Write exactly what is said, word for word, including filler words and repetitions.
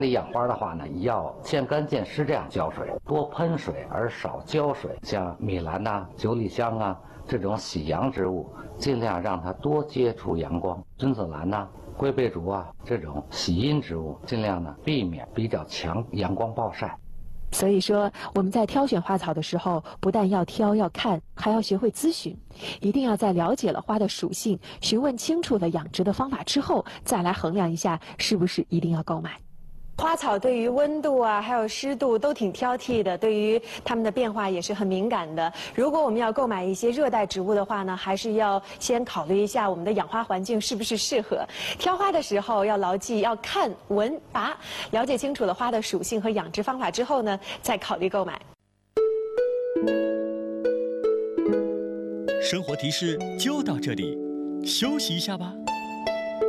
那养花的话呢，要见干见湿这样浇水，多喷水而少浇水。像米兰呐、九里香啊这种喜阳植物，尽量让它多接触阳光。君子兰呐、龟背竹啊这种喜阴植物，尽量呢避免比较强阳光暴晒。 所以说，我们在挑选花草的时候，不但要挑要看，还要学会咨询，一定要在了解了花的属性、询问清楚了养殖的方法之后，再来衡量一下是不是一定要购买。花草对于温度啊，还有湿度都挺挑剔的，对于它们的变化也是很敏感的。如果我们要购买一些热带植物的话呢，还是要先考虑一下我们的养花环境是不是适合。挑花的时候要牢记要看、闻、拔，了解清楚了花的属性和养殖方法之后呢，再考虑购买。 生活提示就到这里，休息一下吧。